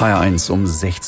HR1 um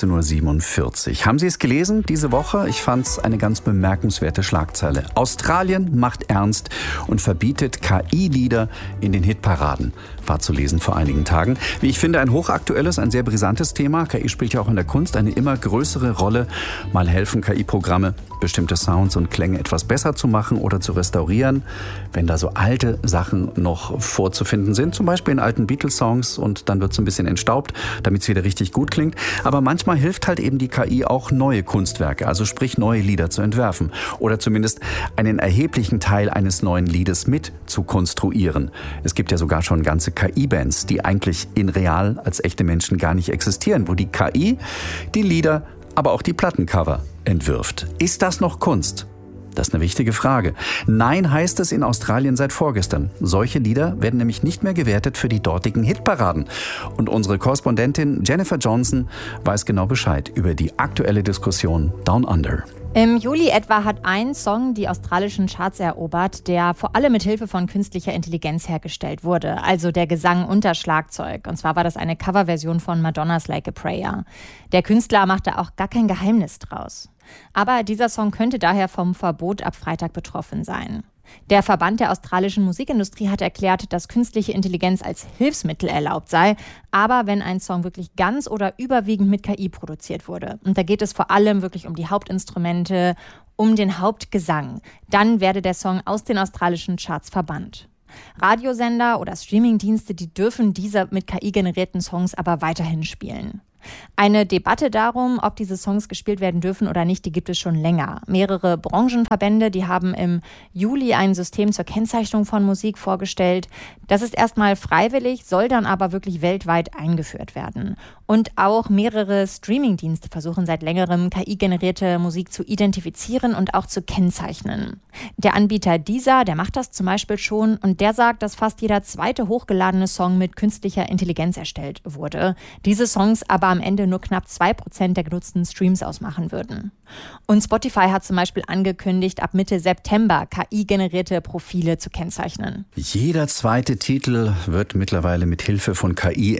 16.47 Uhr. Haben Sie es gelesen diese Woche? Ich fand es eine ganz bemerkenswerte Schlagzeile. Australien macht ernst und verbietet KI-Lieder in den Hitparaden. War zu lesen vor einigen Tagen. Wie ich finde, ein hochaktuelles, ein sehr brisantes Thema. KI spielt ja auch in der Kunst eine immer größere Rolle. Mal helfen KI-Programme, bestimmte Sounds und Klänge etwas besser zu machen oder zu restaurieren. Wenn da so alte Sachen noch vorzufinden sind, zum Beispiel in alten Beatles-Songs, und dann wird es ein bisschen entstaubt, damit es wieder richtig gut klingt. Aber manchmal hilft halt eben die KI auch, neue Kunstwerke, also sprich neue Lieder zu entwerfen oder zumindest einen erheblichen Teil eines neuen Liedes mit zu konstruieren. Es gibt ja sogar schon ganze KI-Bands, die eigentlich in real als echte Menschen gar nicht existieren, wo die KI die Lieder, aber auch die Plattencover entwirft. Ist das noch Kunst? Das ist eine wichtige Frage. Nein, heißt es in Australien seit vorgestern. Solche Lieder werden nämlich nicht mehr gewertet für die dortigen Hitparaden. Und unsere Korrespondentin Jennifer Johnson weiß genau Bescheid über die aktuelle Diskussion Down Under. Im Juli etwa hat ein Song die australischen Charts erobert, der vor allem mit Hilfe von künstlicher Intelligenz hergestellt wurde, also der Gesang unter Schlagzeug. Und zwar war das eine Coverversion von Madonnas Like a Prayer. Der Künstler machte auch gar kein Geheimnis draus. Aber dieser Song könnte daher vom Verbot ab Freitag betroffen sein. Der Verband der australischen Musikindustrie hat erklärt, dass künstliche Intelligenz als Hilfsmittel erlaubt sei, aber wenn ein Song wirklich ganz oder überwiegend mit KI produziert wurde. Und da geht es vor allem wirklich um die Hauptinstrumente, um den Hauptgesang. Dann werde der Song aus den australischen Charts verbannt. Radiosender oder Streamingdienste, die dürfen diese mit KI generierten Songs aber weiterhin spielen. Eine Debatte darum, ob diese Songs gespielt werden dürfen oder nicht, die gibt es schon länger. Mehrere Branchenverbände, die haben im Juli ein System zur Kennzeichnung von Musik vorgestellt. Das ist erstmal freiwillig, soll dann aber wirklich weltweit eingeführt werden. Und auch mehrere Streamingdienste versuchen seit längerem, KI-generierte Musik zu identifizieren und auch zu kennzeichnen. Der Anbieter Deezer, der macht das zum Beispiel schon, und der sagt, dass fast jeder zweite hochgeladene Song mit künstlicher Intelligenz erstellt wurde. Diese Songs aber am Ende nur knapp 2% der genutzten Streams ausmachen würden. Und Spotify hat zum Beispiel angekündigt, ab Mitte September KI-generierte Profile zu kennzeichnen. Jeder zweite Titel wird mittlerweile mit Hilfe von KI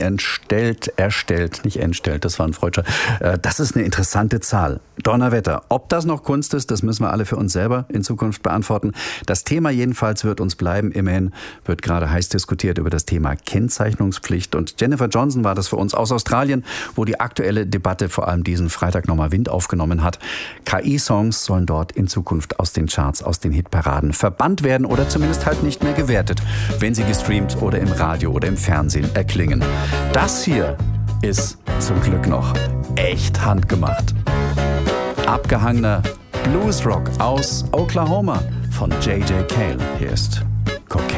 erstellt, das war ein Freudscher. Das ist eine interessante Zahl. Donnerwetter, ob das noch Kunst ist, das müssen wir alle für uns selber in Zukunft beantworten. Das Thema jedenfalls wird uns bleiben. Immerhin wird gerade heiß diskutiert über das Thema Kennzeichnungspflicht. Und Jennifer Johnson war das für uns aus Australien, wo die aktuelle Debatte vor allem diesen Freitag nochmal Wind aufgenommen hat. KI-Songs sollen dort in Zukunft aus den Charts, aus den Hitparaden verbannt werden oder zumindest halt nicht mehr gewertet, wenn sie gestreamt oder im Radio oder im Fernsehen erklingen. Das hier ist zum Glück noch echt handgemacht. Abgehangener Bluesrock aus Oklahoma von J.J. Cale. Hier ist Cocaine.